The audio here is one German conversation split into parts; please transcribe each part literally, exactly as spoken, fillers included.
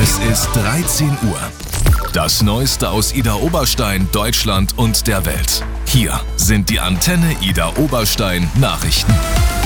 Es ist dreizehn Uhr. Das Neueste aus Idar Oberstein, Deutschland und der Welt. Hier sind die Antenne Idar Oberstein Nachrichten.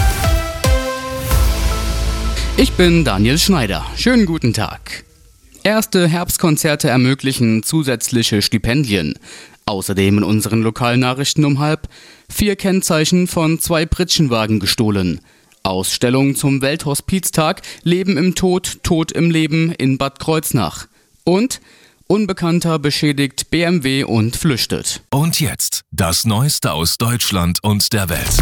Ich bin Daniel Schneider. Schönen guten Tag. Erste Herbstkonzerte ermöglichen zusätzliche Stipendien. Außerdem in unseren Lokalnachrichten um halb vier Kennzeichen von zwei Pritschenwagen gestohlen. Ausstellung zum Welthospiztag Leben im Tod, Tod im Leben in Bad Kreuznach. Und Unbekannter beschädigt B M W und flüchtet. Und jetzt das Neueste aus Deutschland und der Welt.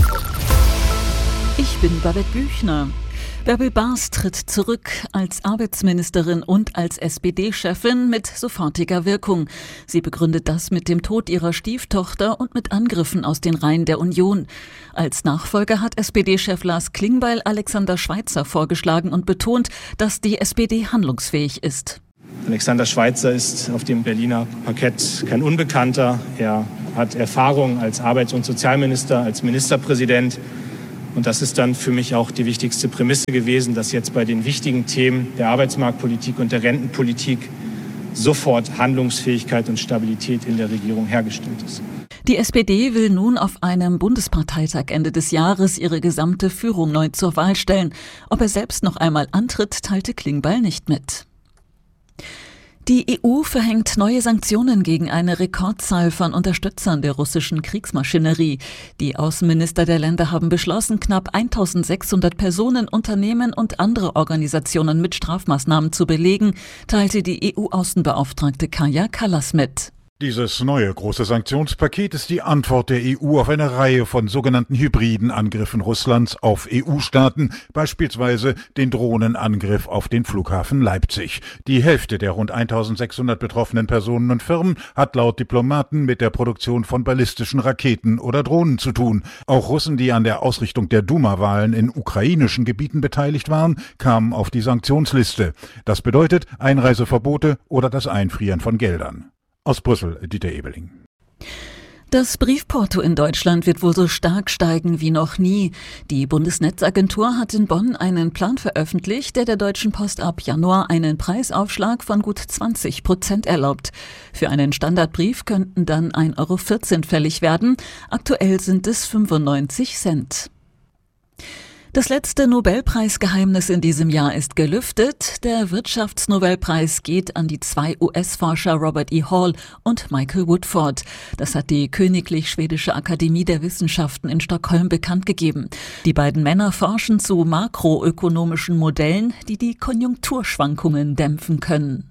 Ich bin Babette Büchner. Bärbel Baas tritt zurück als Arbeitsministerin und als S P D-Chefin mit sofortiger Wirkung. Sie begründet das mit dem Tod ihrer Stieftochter und mit Angriffen aus den Reihen der Union. Als Nachfolger hat S P D-Chef Lars Klingbeil Alexander Schweitzer vorgeschlagen und betont, dass die S P D handlungsfähig ist. Alexander Schweitzer ist auf dem Berliner Parkett kein Unbekannter. Er hat Erfahrung als Arbeits- und Sozialminister, als Ministerpräsident. Und das ist dann für mich auch die wichtigste Prämisse gewesen, dass jetzt bei den wichtigen Themen der Arbeitsmarktpolitik und der Rentenpolitik sofort Handlungsfähigkeit und Stabilität in der Regierung hergestellt ist. Die S P D will nun auf einem Bundesparteitag Ende des Jahres ihre gesamte Führung neu zur Wahl stellen. Ob er selbst noch einmal antritt, teilte Klingbeil nicht mit. Die E U verhängt neue Sanktionen gegen eine Rekordzahl von Unterstützern der russischen Kriegsmaschinerie. Die Außenminister der Länder haben beschlossen, knapp eintausendsechshundert Personen, Unternehmen und andere Organisationen mit Strafmaßnahmen zu belegen, teilte die E U-Außenbeauftragte Kaja Kallas mit. Dieses neue große Sanktionspaket ist die Antwort der E U auf eine Reihe von sogenannten hybriden Angriffen Russlands auf E U-Staaten, beispielsweise den Drohnenangriff auf den Flughafen Leipzig. Die Hälfte der rund eintausendsechshundert betroffenen Personen und Firmen hat laut Diplomaten mit der Produktion von ballistischen Raketen oder Drohnen zu tun. Auch Russen, die an der Ausrichtung der Duma-Wahlen in ukrainischen Gebieten beteiligt waren, kamen auf die Sanktionsliste. Das bedeutet Einreiseverbote oder das Einfrieren von Geldern. Aus Brüssel, Dieter Ebeling. Das Briefporto in Deutschland wird wohl so stark steigen wie noch nie. Die Bundesnetzagentur hat in Bonn einen Plan veröffentlicht, der der Deutschen Post ab Januar einen Preisaufschlag von gut zwanzig Prozent erlaubt. Für einen Standardbrief könnten dann ein Euro vierzehn fällig werden. Aktuell sind es fünfundneunzig Cent. Das letzte Nobelpreisgeheimnis in diesem Jahr ist gelüftet. Der Wirtschaftsnobelpreis geht an die zwei U S-Forscher Robert E. Hall und Michael Woodford. Das hat die Königlich Schwedische Akademie der Wissenschaften in Stockholm bekannt gegeben. Die beiden Männer forschen zu makroökonomischen Modellen, die die Konjunkturschwankungen dämpfen können.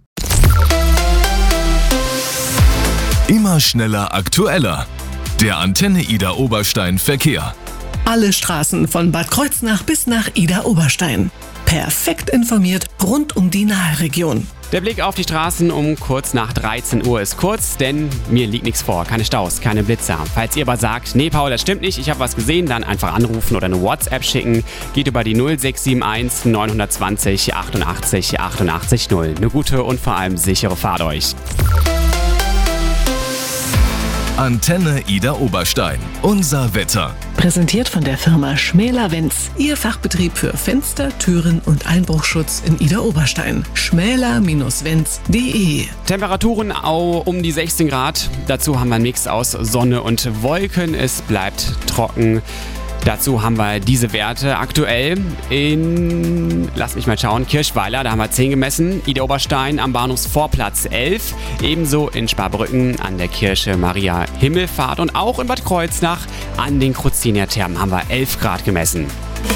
Immer schneller, aktueller. Der Antenne Idar Oberstein Verkehr. Alle Straßen von Bad Kreuznach bis nach Idar Oberstein. Perfekt informiert rund um die Nahregion. Der Blick auf die Straßen um kurz nach dreizehn Uhr ist kurz, denn mir liegt nichts vor. Keine Staus, keine Blitzer. Falls ihr aber sagt, nee Paul, das stimmt nicht, ich habe was gesehen, dann einfach anrufen oder eine WhatsApp schicken. Geht über die null sechs sieben eins neun zwei null achtundachtzig achtundachtzig null. Eine gute und vor allem sichere Fahrt euch. Antenne Idar Oberstein. Unser Wetter. Präsentiert von der Firma Schmäler-Wenz. Ihr Fachbetrieb für Fenster, Türen und Einbruchschutz in Idar Oberstein. schmäler Bindestrich wenz punkt de. Temperaturen au um die sechzehn Grad. Dazu haben wir einen Mix aus Sonne und Wolken. Es bleibt trocken. Dazu haben wir diese Werte aktuell in, lass mich mal schauen, Kirchweiler, da haben wir zehn gemessen, Idar Oberstein am Bahnhofsvorplatz elf, ebenso in Sparbrücken an der Kirche Maria Himmelfahrt und auch in Bad Kreuznach an den Kruzinierthermen haben wir elf Grad gemessen.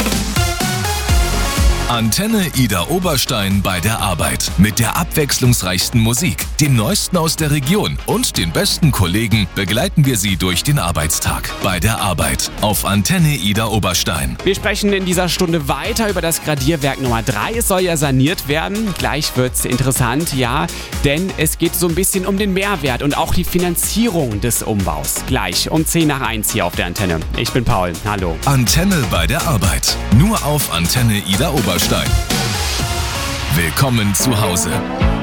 Antenne Idar Oberstein bei der Arbeit. Mit der abwechslungsreichsten Musik, dem Neuesten aus der Region und den besten Kollegen begleiten wir Sie durch den Arbeitstag. Bei der Arbeit auf Antenne Idar Oberstein. Wir sprechen in dieser Stunde weiter über das Gradierwerk Nummer drei. Es soll ja saniert werden. Gleich wird's interessant, ja, denn es geht so ein bisschen um den Mehrwert und auch die Finanzierung des Umbaus. Gleich um zehn nach eins hier auf der Antenne. Ich bin Paul. Hallo. Antenne bei der Arbeit. Nur auf Antenne Idar Oberstein. Willkommen zu Hause.